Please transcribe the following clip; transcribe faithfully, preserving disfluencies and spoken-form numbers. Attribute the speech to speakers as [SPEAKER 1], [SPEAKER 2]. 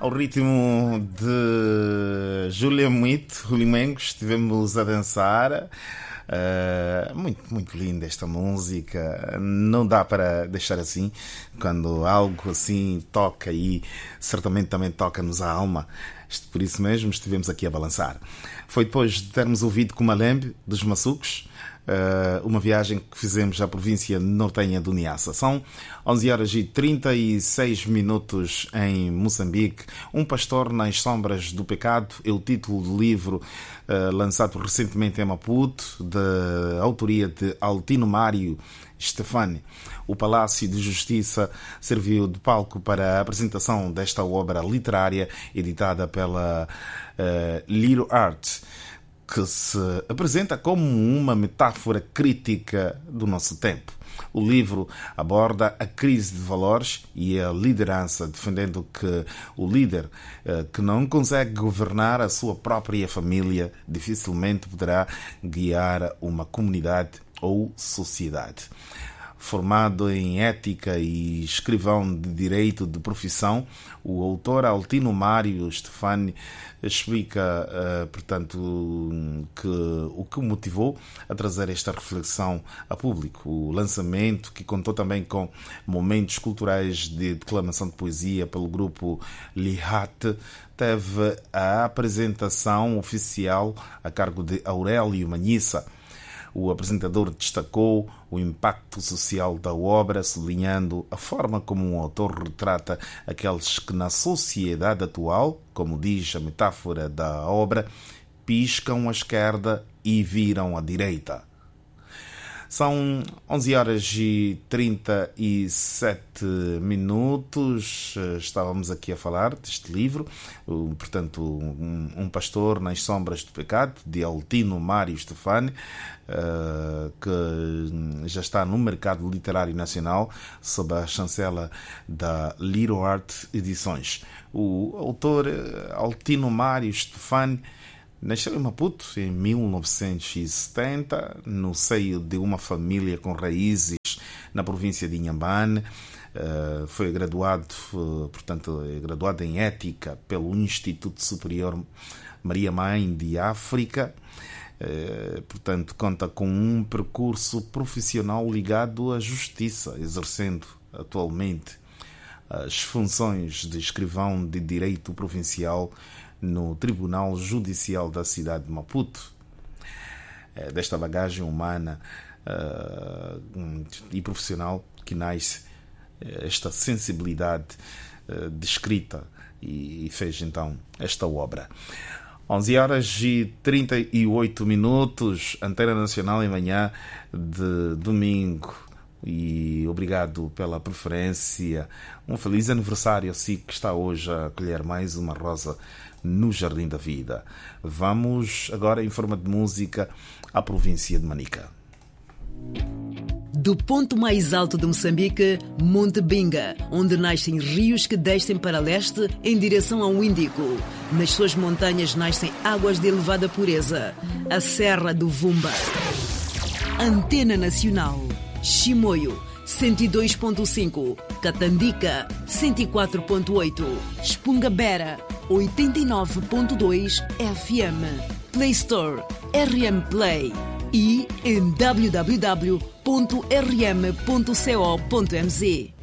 [SPEAKER 1] Ao ritmo de Júlia Muito, Rulimengo, estivemos a dançar. Uh, muito, muito linda esta música. Não dá para deixar assim. Quando algo assim toca, e certamente também toca-nos a alma. Por isso mesmo estivemos aqui a balançar. Foi depois de termos ouvido Kumalembe, dos Massucos, uma viagem que fizemos à província nortenha do Niassa. São onze horas e trinta e seis minutos em Moçambique. Um pastor nas sombras do pecado é o título do livro uh, lançado recentemente em Maputo, de autoria de Altino Mário Stefani. O Palácio de Justiça serviu de palco para a apresentação desta obra literária editada pela uh, Little Art, que se apresenta como uma metáfora crítica do nosso tempo. O livro aborda a crise de valores e a liderança, defendendo que o líder que não consegue governar a sua própria família dificilmente poderá guiar uma comunidade ou sociedade. Formado em ética e escrivão de direito de profissão, o autor Altino Mário Stefani explica, uh, portanto, que o que o motivou a trazer esta reflexão a público. O lançamento, que contou também com momentos culturais de declamação de poesia pelo grupo Lihat, teve a apresentação oficial a cargo de Aurélio Manhissa. O apresentador destacou o impacto social da obra, sublinhando a forma como o autor retrata aqueles que na sociedade atual, como diz a metáfora da obra, piscam à esquerda e viram à direita. São onze horas e trinta e sete minutos. Estávamos aqui a falar deste livro, portanto, um, um pastor nas sombras do pecado, de Altino Mário Stefani, que já está no mercado literário nacional sob a chancela da Little Art Edições. O autor Altino Mário Stefani nasceu em Maputo em mil novecentos e setenta, no seio de uma família com raízes na província de Inhambane. Uh, foi graduado, uh, portanto, é graduado em Ética pelo Instituto Superior Maria Mãe de África. Uh, portanto, conta com um percurso profissional ligado à justiça, exercendo atualmente as funções de escrivão de direito provincial no Tribunal Judicial da cidade de Maputo. Desta bagagem humana uh, e profissional que nasce esta sensibilidade uh, de escrita, e fez então esta obra. onze horas e trinta e oito minutos, Antena Nacional em manhã de domingo. E obrigado pela preferência. Um feliz aniversário a si que está hoje a colher mais uma rosa no Jardim da Vida. Vamos agora, em forma de música, à província de Manica.
[SPEAKER 2] Do ponto mais alto de Moçambique, Monte Binga, onde nascem rios que descem para leste em direção ao Índico. Nas suas montanhas nascem águas de elevada pureza. A Serra do Vumba. Antena Nacional. Chimoio, cento e dois ponto cinco. Catandica, cento e quatro ponto oito. Espungabera, oitenta e nove ponto dois F M. Play Store, R M Play. E em w w w ponto r m ponto co ponto m z.